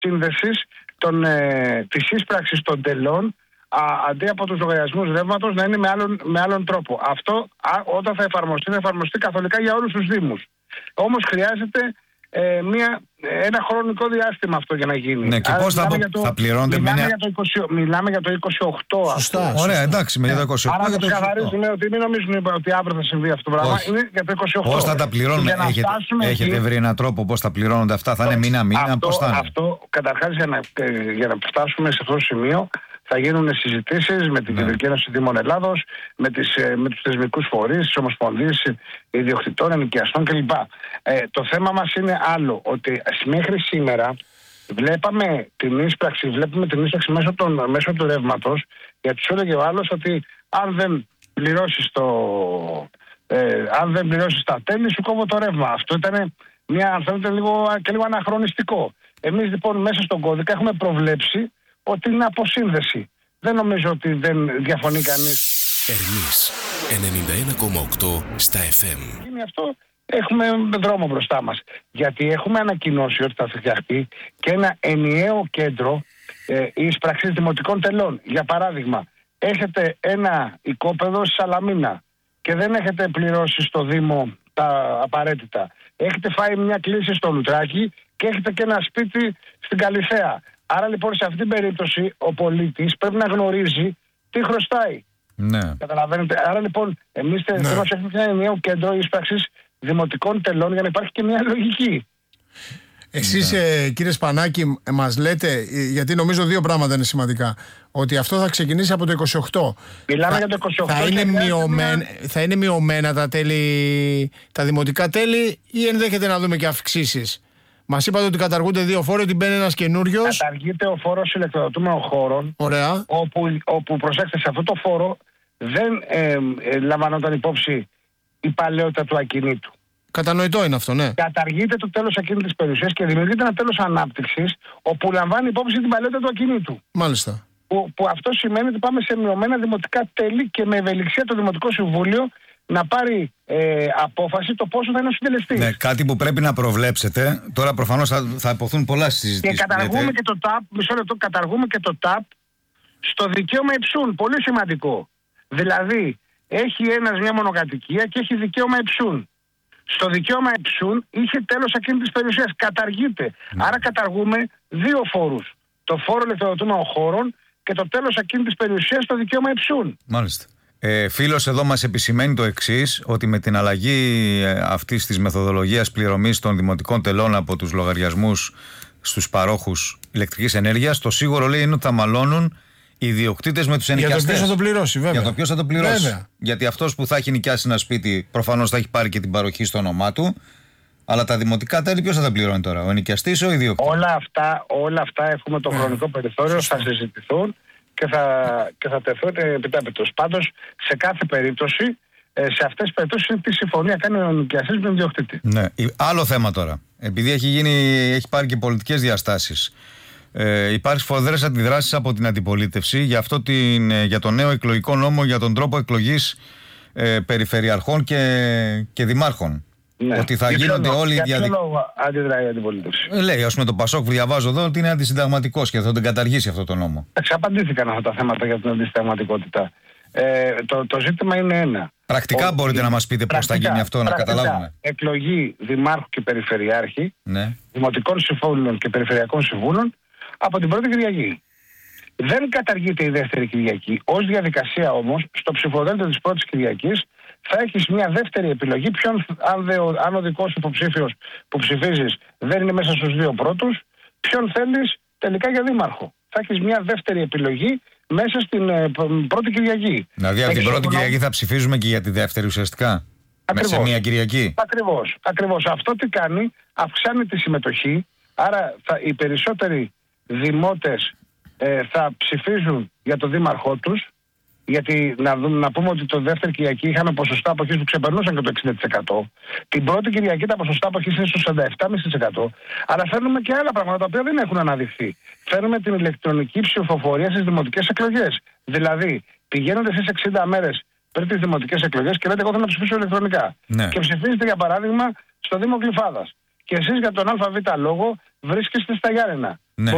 σύνδεσης της ίσπραξης των τελών αντί από τους λογαριασμούς ρεύματος να είναι με άλλον τρόπο. Αυτό όταν θα εφαρμοστεί καθολικά για όλους τους Δήμους. Όμως χρειάζεται ένα χρονικό διάστημα αυτό για να γίνει. Ναι, και πώς θα πληρώνονται μιλάμε για το 28. Σωστά. Ωραία, εντάξει, με το 28. Άρα το καθαρίζουμε ότι μην νομίζουν ότι αύριο θα συμβεί αυτό το πράγμα. Όχι. Είναι για το 28. Πώς θα τα πληρώνουμε, έχετε βρει έναν τρόπο πώς θα πληρώνονται αυτά, θα είναι μήνα-μήνα, πώς θα είναι? Αυτό καταρχάς για να φτάσουμε σε αυτό το σημείο θα γίνουν συζητήσεις με την Κεντρική Ένωση Δήμων Ελλάδος, με τους θεσμικούς φορείς, τις ομοσπονδίες ιδιοκτητών, ενοικιαστών κλπ. Το θέμα μας είναι άλλο, ότι μέχρι σήμερα βλέπουμε την ίσπραξη μέσω του ρεύματος, γιατί σου έλεγε ο άλλος ότι αν δεν πληρώσεις τα τέλη σου κόβω το ρεύμα. Αυτό ήταν αν θέλετε λίγο αναχρονιστικό. Εμείς λοιπόν μέσα στον κώδικα έχουμε προβλέψει ότι είναι αποσύνδεση. Δεν νομίζω ότι δεν διαφωνεί κανείς. Ερμής 91,8 στα FM. Είναι αυτό, έχουμε δρόμο μπροστά μας. Γιατί έχουμε ανακοινώσει ότι θα φτιαχτεί και ένα ενιαίο κέντρο εισπραξής δημοτικών τελών. Για παράδειγμα, έχετε ένα οικόπεδο στη Σαλαμίνα και δεν έχετε πληρώσει στο Δήμο τα απαραίτητα. Έχετε φάει μια κλίση στο Λουτράκι και έχετε και ένα σπίτι στην Καλυθέα. Άρα λοιπόν σε αυτήν την περίπτωση ο πολίτης πρέπει να γνωρίζει τι χρωστάει. Ναι. Καταλαβαίνετε. Άρα λοιπόν εμείς θέλουμε να φτιάχνουμε ένα ενιαίο κέντρο εισπράξης δημοτικών τελών για να υπάρχει και μια λογική. Εσείς κύριε Σπανάκη μας λέτε, γιατί νομίζω δύο πράγματα είναι σημαντικά, ότι αυτό θα ξεκινήσει από το 28. Μιλάμε για το 28. Θα είναι μειωμένα τα δημοτικά τέλη ή ενδέχεται να δούμε και αυξήσεις? Μας είπατε ότι καταργούνται δύο φόροι, ότι μπαίνει ένας καινούριος. Καταργείται ο φόρος ηλεκτροδοτούμενων χώρων. Ωραία. Όπου προσέξτε, σε αυτό το φόρο δεν λαμβανόταν υπόψη η παλαιότητα του ακινήτου. Κατανοητό είναι αυτό, ναι. Καταργείται το τέλος ακίνητης περιουσίας και δημιουργείται ένα τέλος ανάπτυξης όπου λαμβάνει υπόψη την παλαιότητα του ακινήτου. Μάλιστα. Που αυτό σημαίνει ότι πάμε σε μειωμένα δημοτικά τέλη και με ευελιξία το Δημοτικό Συμβούλιο να πάρει απόφαση το πόσο θα είναι ο συντελεστής. Ναι, κάτι που πρέπει να προβλέψετε. Τώρα προφανώς θα υποθούν πολλά συζητήσεις. Και καταργούμε και το ΤΑΠ, καταργούμε και το ΤΑΠ στο δικαίωμα υψούν. Πολύ σημαντικό. Δηλαδή, έχει ένας μια μονοκατοικία και έχει δικαίωμα υψούν. Στο δικαίωμα υψούν είχε τέλος ακίνητης περιουσίας. Καταργείται. Άρα καταργούμε δύο φόρους. Το φόρο ηλεκτροδοτούμενων χώρων και το τέλος ακίνητης περιουσίας στο δικαίωμα υψούν. Μάλιστα. Φίλος εδώ μας επισημαίνει το εξής, ότι με την αλλαγή αυτής της μεθοδολογίας πληρωμής των δημοτικών τελών από τους λογαριασμούς στους παρόχους ηλεκτρικής ενέργειας, το σίγουρο λέει είναι ότι θα μαλώνουν οι ιδιοκτήτες με τους ενοικιαστές. Για το ποιος θα το πληρώσει, βέβαια. Για το ποιος θα το πληρώσει. Βέβαια. Γιατί αυτός που θα έχει νοικιάσει ένα σπίτι προφανώς θα έχει πάρει και την παροχή στο όνομά του. Αλλά τα δημοτικά τέλη ποιος θα τα πληρώνει τώρα, ο ενοικιαστής ή ο ιδιοκτήτης? Όλα αυτά έχουμε το χρονικό περιθώριο, θα συζητηθούν και θα τεθούν επιτάπητος. Πάντως, σε κάθε περίπτωση, σε αυτές τις περιπτώσεις είναι τι συμφωνία κάνει ο ενοικιαστής με τον ιδιοκτήτη. Ναι. Άλλο θέμα τώρα. Επειδή έχει πάρει και πολιτικές διαστάσεις. Υπάρχει φοδρές αντιδράσεις από την αντιπολίτευση για το νέο εκλογικό νόμο για τον τρόπο εκλογής περιφερειαρχών και δημάρχων. Ναι. Ότι θα γίνονται όλοι οι διαδικασίες. Για ποιο λόγο αντιδράει η αντιπολίτευση? Λέει, ας πούμε, το Πασόκ που διαβάζω εδώ, ότι είναι αντισυνταγματικός και θα τον καταργήσει αυτό το νόμο. Απαντήθηκαν αυτά τα θέματα για την αντισυνταγματικότητα. Το ζήτημα είναι ένα. Πρακτικά μπορείτε να μας πείτε πώς θα γίνει αυτό, να καταλάβουμε. Εκλογή δημάρχου και περιφερειάρχη, δημοτικών συμβούλων και περιφερειακών συμβούλων από την πρώτη Κυριακή. Δεν καταργείται η δεύτερη Κυριακή. Ως διαδικασία όμως, στο ψηφοδέλτιο της πρώτης Κυριακής θα έχεις μια δεύτερη επιλογή. Αν ο δικός υποψήφιος που ψηφίζεις δεν είναι μέσα στους δύο πρώτους, ποιον θέλεις τελικά για δήμαρχο. Θα έχεις μια δεύτερη επιλογή μέσα στην πρώτη Κυριακή. Δηλαδή από την πρώτη Κυριακή θα ψηφίζουμε και για τη δεύτερη ουσιαστικά? Μέσα σε μια Κυριακή. Ακριβώς. Αυτό τι κάνει? Αυξάνει τη συμμετοχή. Άρα οι περισσότεροι δημότες θα ψηφίζουν για το δήμαρχό τους. Γιατί να πούμε ότι το δεύτερη Κυριακή είχαμε ποσοστά αποχής που ξεπερνούσαν και το 60%. Την πρώτη Κυριακή τα ποσοστά αποχής είναι στο 47,5%. Αλλά φέρνουμε και άλλα πράγματα τα οποία δεν έχουν αναδειχθεί. Φέρνουμε την ηλεκτρονική ψηφοφορία στις δημοτικές εκλογές. Δηλαδή, πηγαίνετε στις 60 μέρες πριν τις δημοτικές εκλογές και λέτε: εγώ θέλω να ψηφίσω ηλεκτρονικά. Ναι. Και ψηφίζετε, για παράδειγμα, στο Δήμο Γλυφάδας. Και εσείς για τον ΑΒ λόγο βρίσκεστε στα Γιάννενα. Ναι.